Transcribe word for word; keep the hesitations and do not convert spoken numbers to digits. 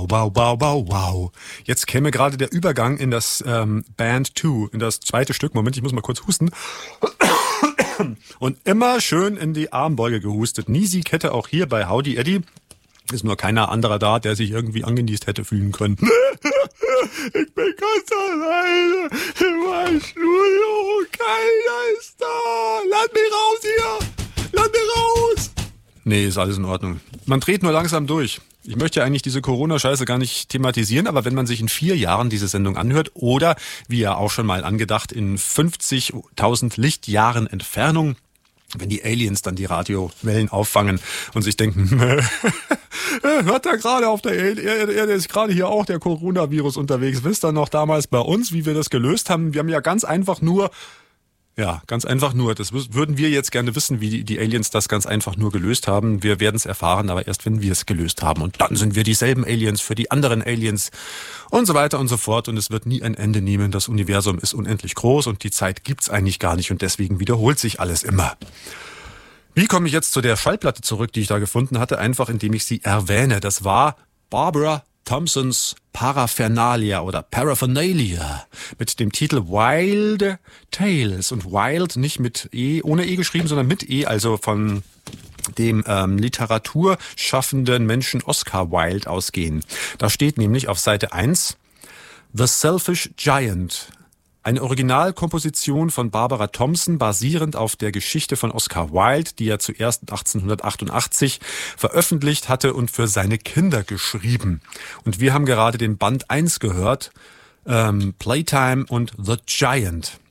wow, wow, wow, wow, wow. Jetzt käme gerade der Übergang in das ähm, Band zwei, in das zweite Stück. Moment, ich muss mal kurz husten. Und immer schön in die Armbeuge gehustet. Nie Kette auch hier bei Howdy Eddie. Ist nur keiner anderer da, der sich irgendwie angenießt hätte fühlen können. Ich bin ganz alleine in meinem Studio. Keiner ist da. Lass mich raus hier. Lass mich raus. Nee, ist alles in Ordnung. Man dreht nur langsam durch. Ich möchte eigentlich diese Corona-Scheiße gar nicht thematisieren, aber wenn man sich in vier Jahren diese Sendung anhört oder, wie ja auch schon mal angedacht, in fünfzigtausend Lichtjahren Entfernung, wenn die Aliens dann die Radiowellen auffangen und sich denken, hört da gerade auf der Erde, Erde ist gerade hier auch der Coronavirus unterwegs. Wisst ihr noch damals bei uns, wie wir das gelöst haben? Wir haben ja ganz einfach nur, ja, ganz einfach nur, das würden wir jetzt gerne wissen, wie die, die Aliens das ganz einfach nur gelöst haben. Wir werden es erfahren, aber erst wenn wir es gelöst haben. Und dann sind wir dieselben Aliens für die anderen Aliens und so weiter und so fort. Und es wird nie ein Ende nehmen. Das Universum ist unendlich groß und die Zeit gibt's eigentlich gar nicht. Und deswegen wiederholt sich alles immer. Wie komme ich jetzt zu der Schallplatte zurück, die ich da gefunden hatte? Einfach, indem ich sie erwähne. Das war Barbara Thompsons Paraphernalia oder Paraphernalia mit dem Titel Wild Tales. Und Wild nicht mit E, ohne E geschrieben, sondern mit E, also von dem ähm, literaturschaffenden Menschen Oscar Wilde ausgehen. Da steht nämlich auf Seite eins The Selfish Giant. Eine Originalkomposition von Barbara Thompson, basierend auf der Geschichte von Oscar Wilde, die er zuerst achtzehnhundertachtundachtzig veröffentlicht hatte und für seine Kinder geschrieben. Und wir haben gerade den Band eins gehört, ähm, Playtime und The Giant.